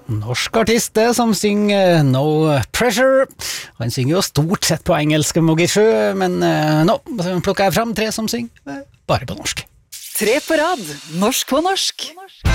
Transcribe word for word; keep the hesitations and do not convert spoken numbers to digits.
norsk artist det, som synger No Pressure. Han synger jo stort sett på engelsk, Mogisjø, men uh, nå plukker jeg fram tre som synger bare på norsk. Tre på rad, norsk på norsk.